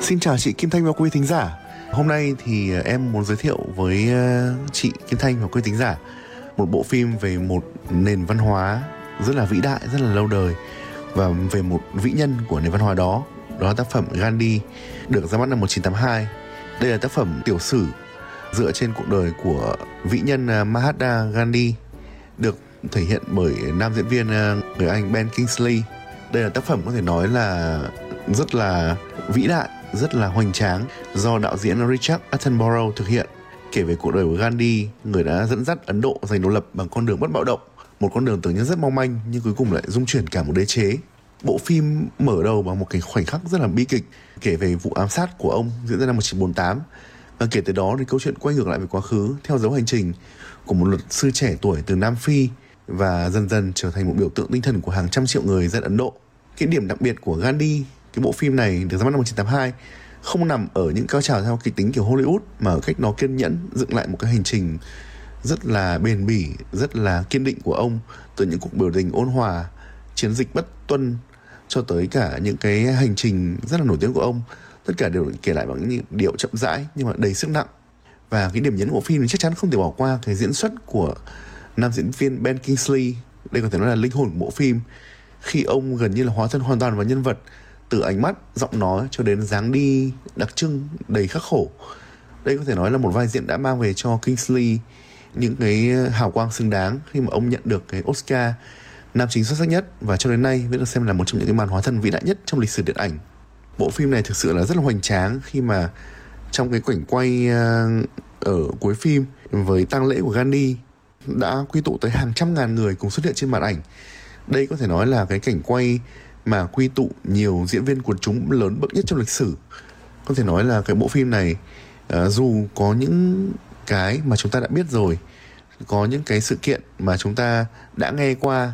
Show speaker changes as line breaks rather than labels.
Xin chào chị Kim Thanh và quý thính giả. Hôm nay thì em muốn giới thiệu với chị Kim Thanh và quý thính giả một bộ phim về một nền văn hóa rất là vĩ đại, rất là lâu đời và về một vĩ nhân của nền văn hóa đó. Đó là tác phẩm Gandhi, được ra mắt năm 1982. Đây là tác phẩm tiểu sử dựa trên cuộc đời của vĩ nhân Mahatma Gandhi, được thể hiện bởi nam diễn viên người Anh Ben Kingsley. Đây là tác phẩm có thể nói là rất là vĩ đại, rất là hoành tráng, do đạo diễn Richard Attenborough thực hiện, kể về cuộc đời của Gandhi, người đã dẫn dắt Ấn Độ giành độc lập bằng con đường bất bạo động, một con đường tưởng như rất mong manh nhưng cuối cùng lại dung chuyển cả một đế chế. Bộ phim mở đầu bằng một cái khoảnh khắc rất là bi kịch, kể về vụ ám sát của ông diễn ra năm 1948, và kể từ đó thì câu chuyện quay ngược lại về quá khứ theo dấu hành trình của một luật sư trẻ tuổi từ Nam Phi và dần dần trở thành một biểu tượng tinh thần của hàng trăm triệu người dân Ấn Độ. Cái điểm đặc biệt của Gandhi, cái bộ phim này được ra mắt năm 1982, không nằm ở những cao trào theo kịch tính kiểu Hollywood, mà ở cách nó kiên nhẫn dựng lại một cái hành trình rất là bền bỉ, rất là kiên định của ông, từ những cuộc biểu tình ôn hòa, chiến dịch bất tuân cho tới cả những cái hành trình rất là nổi tiếng của ông. Tất cả đều kể lại bằng những điệu chậm rãi nhưng mà đầy sức nặng. Và cái điểm nhấn của bộ phim thì chắc chắn không thể bỏ qua cái diễn xuất của nam diễn viên Ben Kingsley. Đây có thể nói là linh hồn của bộ phim, khi ông gần như là hóa thân hoàn toàn vào nhân vật, từ ánh mắt, giọng nói cho đến dáng đi đặc trưng đầy khắc khổ. Đây có thể nói là một vai diễn đã mang về cho Kingsley những cái hào quang xứng đáng khi mà ông nhận được cái Oscar nam chính xuất sắc nhất, và cho đến nay vẫn được xem là một trong những cái màn hóa thân vĩ đại nhất trong lịch sử điện ảnh. Bộ phim này thực sự là rất là hoành tráng khi mà trong cái cảnh quay ở cuối phim với tang lễ của Gandhi đã quy tụ tới hàng trăm ngàn người cùng xuất hiện trên màn ảnh. Đây có thể nói là cái cảnh quay mà quy tụ nhiều diễn viên quần chúng lớn bậc nhất trong lịch sử. Có thể nói là cái bộ phim này dù có những cái mà chúng ta đã biết rồi, có những cái sự kiện mà chúng ta đã nghe qua,